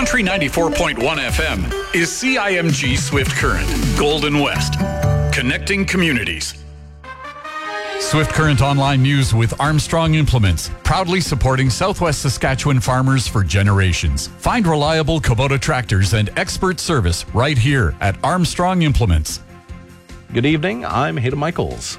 Country 94.1 FM is CIMG Swift Current, Golden West, connecting communities. Swift Current Online News with Armstrong Implements, proudly supporting Southwest Saskatchewan farmers for generations. Find reliable Kubota tractors and expert service right here at Armstrong Implements. Good evening, I'm Hayden Michaels.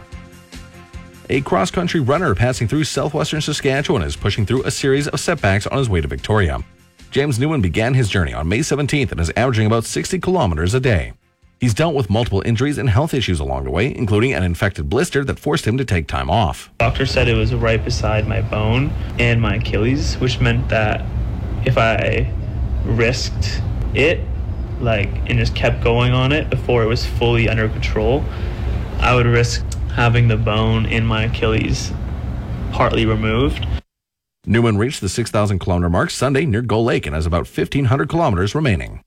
A cross-country runner passing through southwestern Saskatchewan is pushing through a series of setbacks on his way to Victoria. James Newman began his journey on May 17th and is averaging about 60 kilometers a day. He's dealt with multiple injuries and health issues along the way, including an infected blister that forced him to take time off. Doctor said it was right beside my bone and my Achilles, which meant that if I risked it, and just kept going on it before it was fully under control, I would risk having the bone in my Achilles partly removed. Newman reached the 6,000 kilometer mark Sunday near Gull Lake and has about 1,500 kilometers remaining.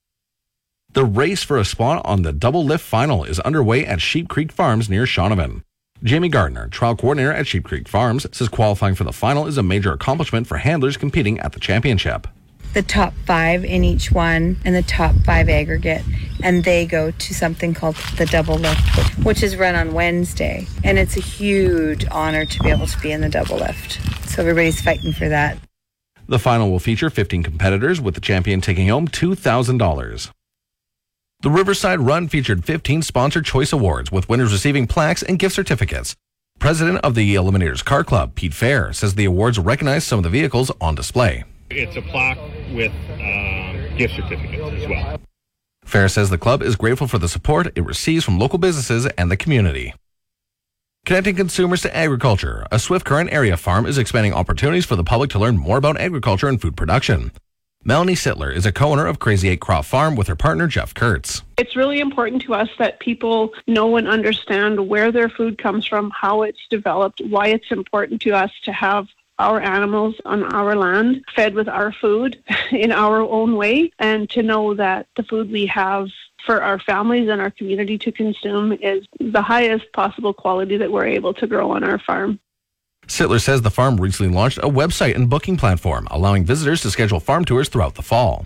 The race for a spot on the double lift final is underway at Sheep Creek Farms near Shaunavon. Jamie Gardner, trial coordinator at Sheep Creek Farms, says qualifying for the final is a major accomplishment for handlers competing at the championship. The top 5 in each one and the top 5 aggregate, and they go to something called the double lift, which is run on Wednesday, and it's a huge honor to be able to be in the double lift, so everybody's fighting for that. The final will feature 15 competitors, with the champion taking home $2,000. The Riverside Run featured 15 Sponsor Choice Awards, with winners receiving plaques and gift certificates. President of the Eliminators Car Club, Pete Fair, says the awards recognize some of the vehicles on display. It's a plaque with gift certificates as well. Fair says the club is grateful for the support it receives from local businesses and the community. Connecting consumers to agriculture, a Swift Current area farm is expanding opportunities for the public to learn more about agriculture and food production. Melanie Sittler is a co-owner of Crazy 8 Crop Farm with her partner Jeff Kurtz. It's really important to us that people know and understand where their food comes from, how it's developed, why it's important to us to have our animals on our land fed with our food in our own way, and to know that the food we have for our families and our community to consume is the highest possible quality that we're able to grow on our farm. Sittler says the farm recently launched a website and booking platform, allowing visitors to schedule farm tours throughout the fall.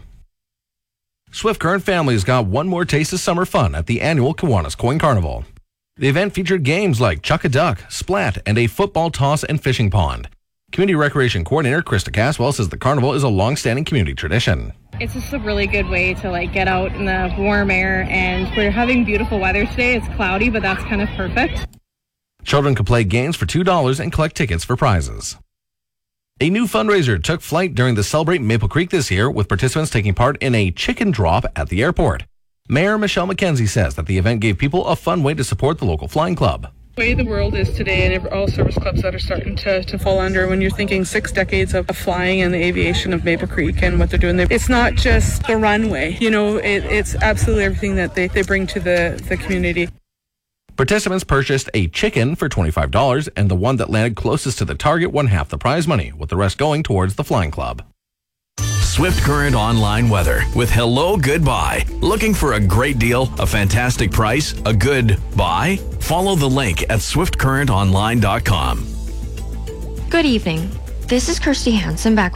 Swift Current families got one more taste of summer fun at the annual Kiwanis Coin Carnival. The event featured games like Chuck a Duck, Splat, and a football toss and fishing pond. Community Recreation Coordinator Krista Caswell says the carnival is a long-standing community tradition. It's just a really good way to get out in the warm air, and we're having beautiful weather today. It's cloudy, but that's kind of perfect. Children can play games for $2 and collect tickets for prizes. A new fundraiser took flight during the Celebrate Maple Creek this year, with participants taking part in a chicken drop at the airport. Mayor Michelle McKenzie says that the event gave people a fun way to support the local flying club. The way the world is today, and all service clubs that are starting to fall under, when you're thinking 6 decades of flying and the aviation of Maple Creek and what they're doing there, it's not just the runway, it's absolutely everything that they bring to the community. Participants purchased a chicken for $25, and the one that landed closest to the target won half the prize money, with the rest going towards the flying club. Swift Current Online Weather with Hello Goodbye. Looking for a great deal, a fantastic price, a good buy? Follow the link at swiftcurrentonline.com. Good evening. This is Kirsty Hansen back